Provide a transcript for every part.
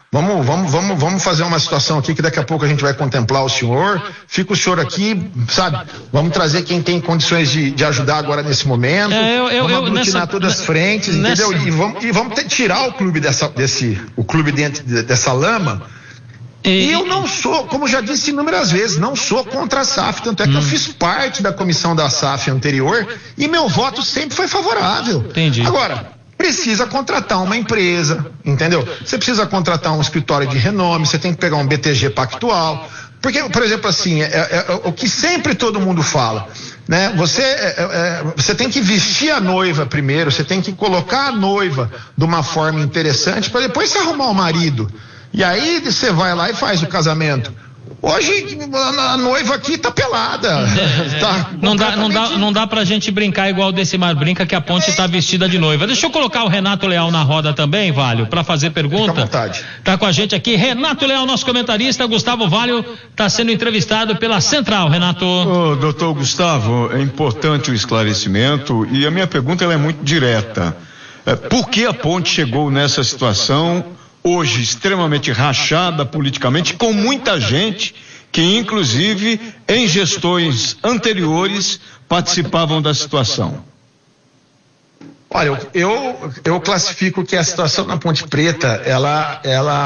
Vamos fazer uma situação aqui que daqui a pouco a gente vai contemplar o senhor. Fica o senhor aqui, sabe? Vamos trazer quem tem condições de ajudar agora nesse momento. Vamos aglutinar todas as frentes, entendeu? E vamos tirar o clube o clube dentro dessa lama. E eu não sou, como já disse inúmeras vezes, não sou contra a SAF, tanto é que eu fiz parte da comissão da SAF anterior e meu voto sempre foi favorável. Entendi. Agora, precisa contratar uma empresa, entendeu? Você precisa contratar um escritório de renome, você tem que pegar um BTG Pactual, porque, por exemplo, assim, o que sempre todo mundo fala, né? Você tem que vestir a noiva primeiro, você tem que colocar a noiva de uma forma interessante para depois você arrumar o marido. E aí você vai lá e faz o casamento. Hoje a noiva aqui tá pelada. Tá não dá pra gente brincar igual o Decimar brinca, que a Ponte tá vestida de noiva. Deixa eu colocar o Renato Leal na roda também, Válio, pra fazer pergunta. Fica à vontade. Tá com a gente aqui Renato Leal, nosso comentarista. Gustavo Válio tá sendo entrevistado pela Central, Renato. Doutor Gustavo, é importante o esclarecimento e a minha pergunta ela é muito direta. Por que a Ponte chegou nessa situação hoje extremamente rachada politicamente, com muita gente que inclusive em gestões anteriores participavam da situação? Olha, eu classifico que a situação na Ponte Preta, ela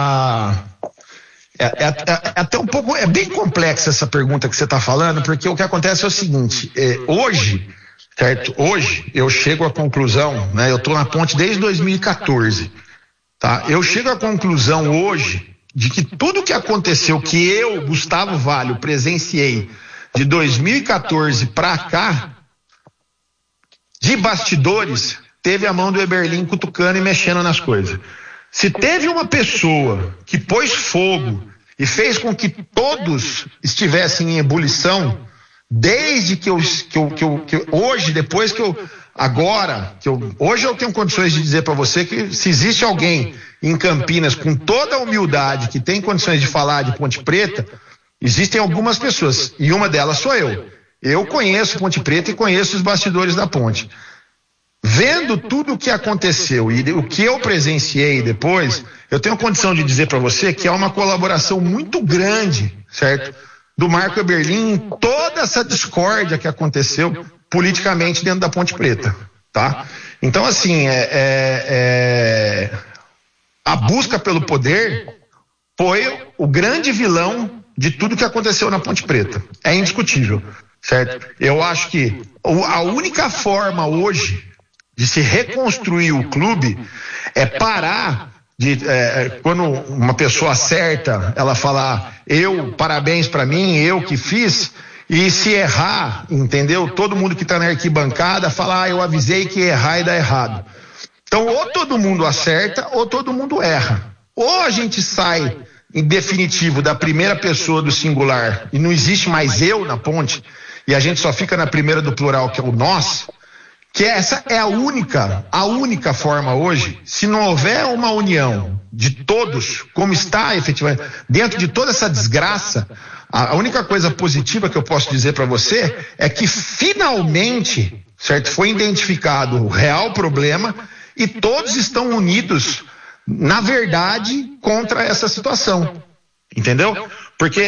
é até um pouco, é bem complexa essa pergunta que você está falando, porque o que acontece é o seguinte, hoje, certo? Hoje eu chego à conclusão, né? Eu estou na Ponte desde 2014. Tá? Eu chego à conclusão hoje de que tudo que aconteceu, que eu, Gustavo Válio, presenciei de 2014 para cá, de bastidores, teve a mão do Eberlin cutucando e mexendo nas coisas. Se teve uma pessoa que pôs fogo e fez com que todos estivessem em ebulição, desde que hoje, depois que eu hoje eu tenho condições de dizer para você que se existe alguém em Campinas com toda a humildade que tem condições de falar de Ponte Preta, existem algumas pessoas e uma delas sou eu. Eu conheço Ponte Preta e conheço os bastidores da Ponte. Vendo tudo o que aconteceu e o que eu presenciei depois, eu tenho condição de dizer para você que há uma colaboração muito grande, certo? Do Marco Eberlin em toda essa discórdia que aconteceu politicamente dentro da Ponte Preta, tá? Então, assim, a busca pelo poder foi o grande vilão de tudo que aconteceu na Ponte Preta. É indiscutível, certo? Eu acho que a única forma hoje de se reconstruir o clube é parar quando uma pessoa acerta, ela falar, parabéns pra mim, eu que fiz, e se errar, entendeu? Todo mundo que tá na arquibancada fala, eu avisei que errar e dar errado. Então, ou todo mundo acerta, ou todo mundo erra. Ou a gente sai, em definitivo, da primeira pessoa do singular, e não existe mais eu na Ponte, e a gente só fica na primeira do plural, que é o nós, que essa é a única forma hoje, se não houver uma união de todos, como está efetivamente, dentro de toda essa desgraça, a única coisa positiva que eu posso dizer para você é que finalmente, certo, foi identificado o real problema e todos estão unidos, na verdade, contra essa situação, entendeu? Porque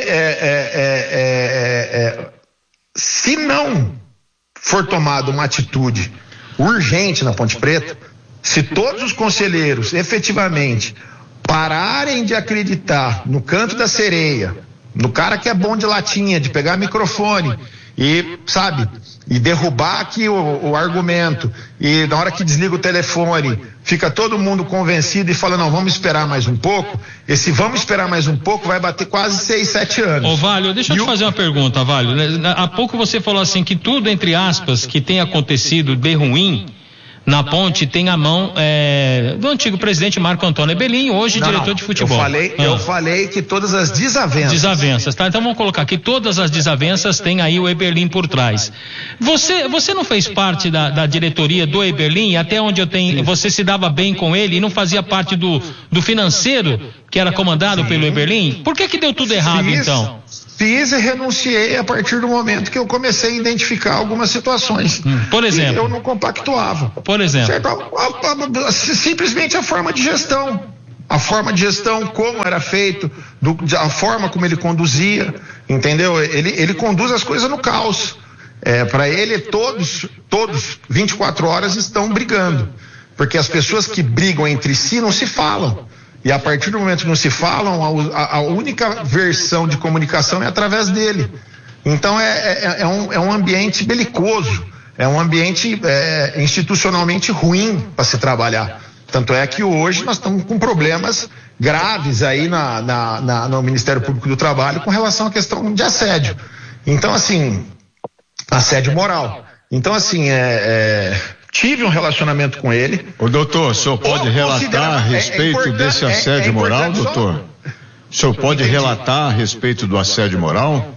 se não for tomada uma atitude urgente na Ponte Preta, se todos os conselheiros efetivamente pararem de acreditar no canto da sereia, no cara que é bom de latinha, de pegar microfone e, sabe, e derrubar aqui o argumento, e na hora que desliga o telefone fica todo mundo convencido e fala, não, vamos esperar mais um pouco, esse vamos esperar mais um pouco vai bater quase 6, 7 anos. Ô Válio, deixa eu te fazer uma pergunta, Válio. Há pouco você falou assim que tudo, entre aspas, que tem acontecido de ruim na Ponte tem a mão do antigo presidente Marco Antônio Eberlin, hoje diretor de futebol. Eu falei que todas as desavenças, tá? Então vamos colocar que todas as desavenças tem aí o Eberlin por trás. Você não fez parte da diretoria do Eberlin, até onde eu tenho, você se dava bem com ele e não fazia parte do financeiro que era comandado pelo Eberlin? Por que deu tudo errado então? Fiz e renunciei a partir do momento que eu comecei a identificar algumas situações. Por exemplo? Eu não compactuava. Por exemplo? Simplesmente a forma de gestão. a forma de gestão, como era feito, a forma como ele conduzia, entendeu? Ele conduz as coisas no caos. Para ele, todos 24 horas estão brigando, porque as pessoas que brigam entre si não se falam. E a partir do momento que não se falam, a única versão de comunicação é através dele. Então é um ambiente belicoso, é um ambiente institucionalmente ruim para se trabalhar. Tanto é que hoje nós estamos com problemas graves aí no Ministério Público do Trabalho com relação à questão de assédio. Então, assim, assédio moral. Então, assim, tive um relacionamento com ele. Ô, doutor, o senhor pode relatar a respeito desse assédio moral, doutor? O senhor pode relatar a respeito do assédio moral?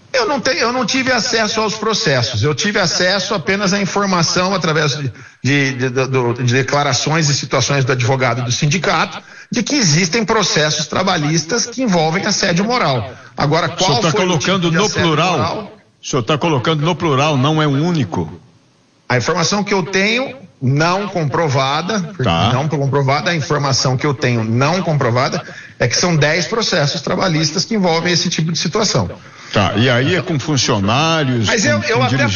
Eu não tive acesso aos processos, eu tive acesso apenas à informação através de declarações e situações do advogado do sindicato de que existem processos trabalhistas que envolvem assédio moral. Agora, qual foi o colocando no plural? Moral? O senhor está colocando no plural, não é um único. A informação que eu tenho não comprovada, não comprovada, a informação que eu tenho não comprovada é que são 10 processos trabalhistas que envolvem esse tipo de situação. Tá, e aí é com funcionários, mas eu até dirigentes?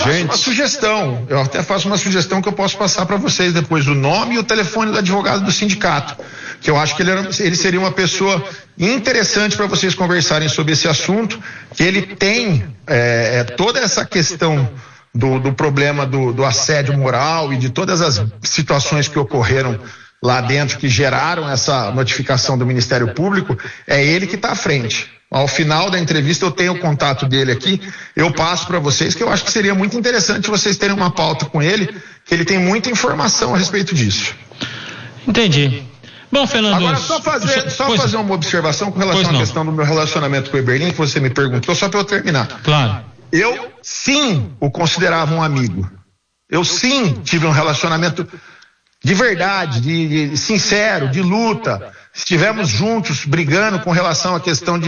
Eu até faço uma sugestão que eu posso passar para vocês depois, o nome e o telefone do advogado do sindicato, que eu acho que ele seria uma pessoa interessante para vocês conversarem sobre esse assunto, que ele tem toda essa questão do problema do assédio moral e de todas as situações que ocorreram lá dentro que geraram essa notificação do Ministério Público, é ele que está à frente. Ao final da entrevista eu tenho o contato dele aqui, eu passo para vocês, que eu acho que seria muito interessante vocês terem uma pauta com ele, que ele tem muita informação a respeito disso. Entendi. Bom, Fernando... Agora só fazer uma observação com relação à questão do meu relacionamento com o Eberlin, que você me perguntou, só para eu terminar. Claro. Eu sim o considerava um amigo. Eu sim tive um relacionamento de verdade, de sincero, de luta. Estivemos juntos brigando com relação à questão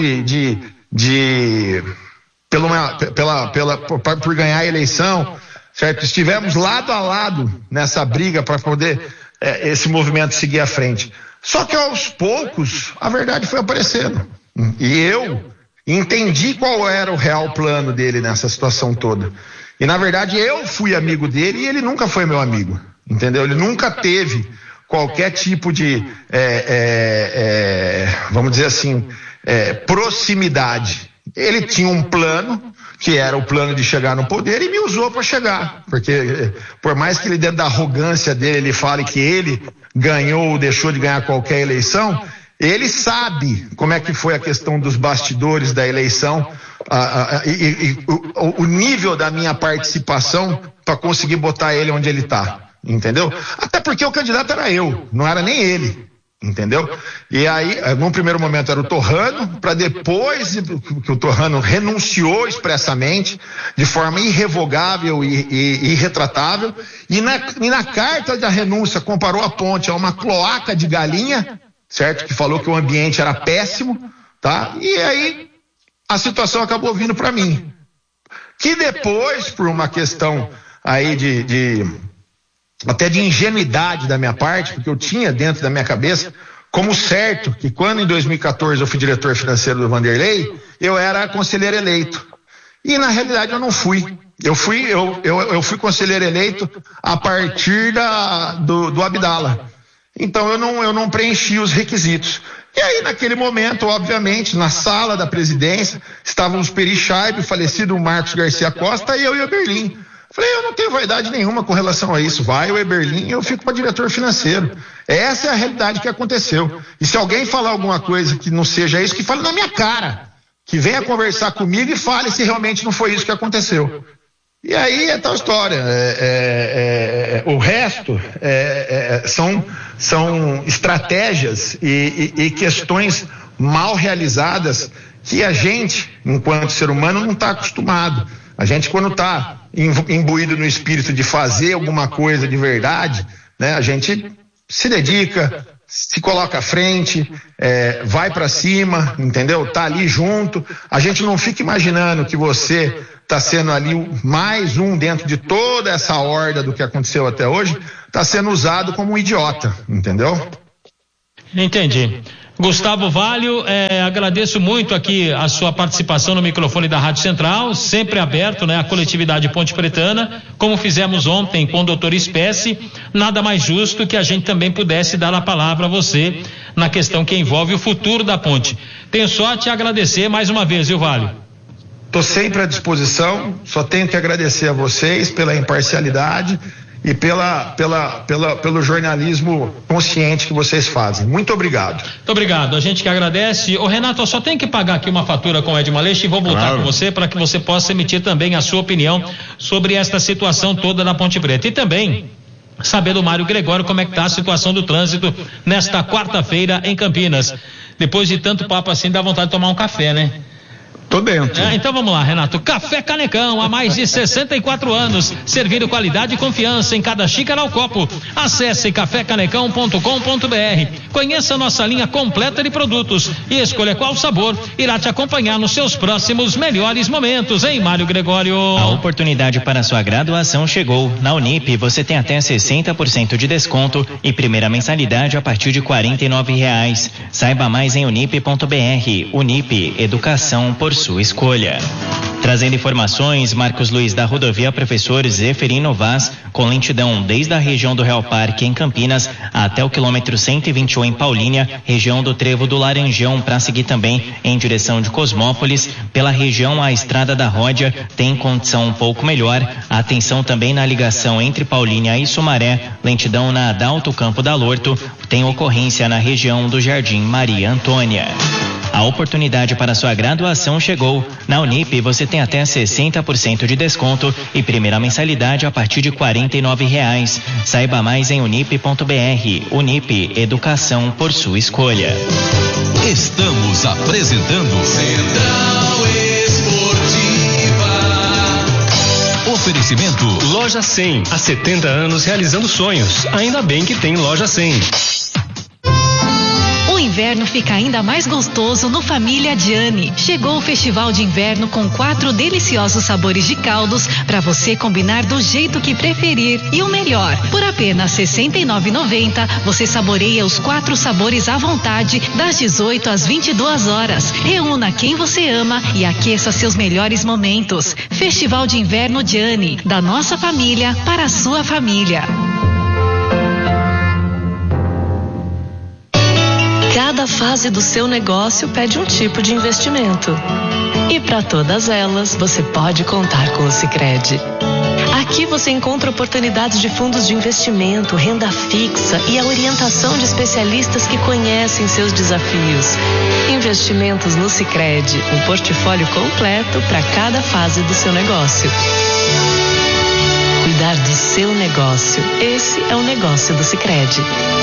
por ganhar a eleição, certo? Estivemos lado a lado nessa briga para poder esse movimento seguir à frente. Só que aos poucos a verdade foi aparecendo. E eu entendi qual era o real plano dele nessa situação toda. E na verdade eu fui amigo dele e ele nunca foi meu amigo. Entendeu? Ele nunca teve qualquer tipo de, vamos dizer assim, proximidade. Ele tinha um plano, que era o plano de chegar no poder, e me usou para chegar. Porque, por mais que ele, dentro da arrogância dele, ele fale que ele ganhou ou deixou de ganhar qualquer eleição, ele sabe como é que foi a questão dos bastidores da eleição, o nível da minha participação para conseguir botar ele onde ele está. Entendeu? Até porque o candidato era eu, não era nem ele, entendeu? E aí, num primeiro momento era o Torrano, para depois que o Torrano renunciou expressamente, de forma irrevogável e irretratável, e na carta da renúncia comparou a ponte a uma cloaca de galinha, certo? Que falou que o ambiente era péssimo, tá? E aí a situação acabou vindo para mim. Que depois, por uma questão aí até de ingenuidade da minha parte, porque eu tinha dentro da minha cabeça como certo que quando em 2014 eu fui diretor financeiro do Vanderlei, eu era conselheiro eleito. E na realidade eu não fui. Eu fui conselheiro eleito a partir do Abdala. Então eu não preenchi os requisitos. E aí naquele momento, obviamente, na sala da presidência, estávamos Peri Scheibe, o falecido Marcos Garcia Costa, e eu e o Eberlin. Falei, eu não tenho vaidade nenhuma com relação a isso. Vai o Eberlin, eu fico para diretor financeiro. Essa é a realidade que aconteceu. E se alguém falar alguma coisa que não seja isso, que fale na minha cara. Que venha conversar comigo e fale se realmente não foi isso que aconteceu. E aí é tal história. O resto são estratégias e questões mal realizadas que a gente, enquanto ser humano, não está acostumado. A gente, quando está imbuído no espírito de fazer alguma coisa de verdade, né, a gente se dedica, se coloca à frente, vai para cima, entendeu? Tá ali junto. A gente não fica imaginando que você está sendo ali mais um dentro de toda essa horda do que aconteceu até hoje, está sendo usado como um idiota, entendeu? Entendi. Gustavo Valho, agradeço muito aqui a sua participação no microfone da Rádio Central, sempre aberto, né, à coletividade Ponte Pretana, como fizemos ontem com o doutor Espécie. Nada mais justo que a gente também pudesse dar a palavra a você na questão que envolve o futuro da ponte. Tenho só a te agradecer mais uma vez, viu, Valho? Estou sempre à disposição, só tenho que agradecer a vocês pela imparcialidade e pelo jornalismo consciente que vocês fazem. Muito obrigado. Muito obrigado, a gente que agradece. Ô Renato, eu só tenho que pagar aqui uma fatura com o Ed Maleixo e vou voltar com você para que você possa emitir também a sua opinião sobre esta situação toda na Ponte Preta. E também saber do Mário Gregório como é que está a situação do trânsito nesta quarta-feira em Campinas. Depois de tanto papo assim, dá vontade de tomar um café, né? Tô dentro. Então vamos lá, Renato. Café Canecão, há mais de 64 anos. Servindo qualidade e confiança em cada xícara ao copo. Acesse cafécanecão.com.br. Conheça a nossa linha completa de produtos e escolha qual sabor irá te acompanhar nos seus próximos melhores momentos, hein, Mário Gregório? A oportunidade para sua graduação chegou. Na Unip, você tem até 60% de desconto e primeira mensalidade a partir de R$49. Saiba mais em unip.br. Unip, educação por sua escolha. Trazendo informações, Marcos Luiz da rodovia Professor Zeferino Vaz, com lentidão desde a região do Real Parque em Campinas até o quilômetro 121 em Paulínia, região do Trevo do Laranjão, para seguir também em direção de Cosmópolis. Pela região, a Estrada da Ródia tem condição um pouco melhor. Atenção também na ligação entre Paulínia e Sumaré, lentidão na Adalto Campo da Lorto, tem ocorrência na região do Jardim Maria Antônia. A oportunidade para sua graduação chegou. Na Unip, você tem até 60% de desconto e primeira mensalidade a partir de R$49. Saiba mais em unip.br. Unip, educação por sua escolha. Estamos apresentando Central Esportiva. Oferecimento Loja 100, há 70 anos realizando sonhos. Ainda bem que tem Loja 100. O inverno fica ainda mais gostoso no Família Gianni. Chegou o Festival de Inverno com 4 deliciosos sabores de caldos para você combinar do jeito que preferir. E o melhor, por apenas R$ 69,90 você saboreia os 4 sabores à vontade das 18 às 22 horas. Reúna quem você ama e aqueça seus melhores momentos. Festival de Inverno Gianni, da nossa família para a sua família. Cada fase do seu negócio pede um tipo de investimento. E para todas elas, você pode contar com o Sicredi. Aqui você encontra oportunidades de fundos de investimento, renda fixa e a orientação de especialistas que conhecem seus desafios. Investimentos no Sicredi, um portfólio completo para cada fase do seu negócio. Cuidar do seu negócio, esse é o negócio do Sicredi.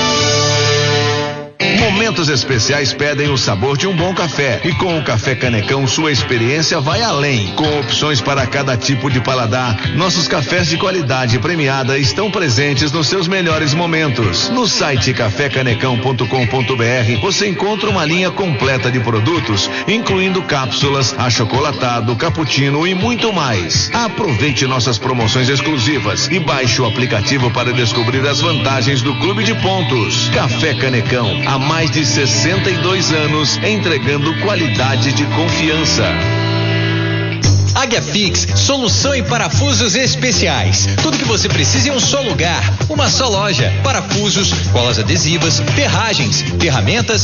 Momentos especiais pedem o sabor de um bom café. E com o Café Canecão, sua experiência vai além. Com opções para cada tipo de paladar, nossos cafés de qualidade premiada estão presentes nos seus melhores momentos. No site cafécanecão.com.br você encontra uma linha completa de produtos, incluindo cápsulas, achocolatado, cappuccino e muito mais. Aproveite nossas promoções exclusivas e baixe o aplicativo para descobrir as vantagens do Clube de Pontos. Café Canecão, há mais de 62 anos, entregando qualidade de confiança. Águia Fix, solução em parafusos especiais. Tudo que você precisa em um só lugar, uma só loja. Parafusos, colas adesivas, ferragens, ferramentas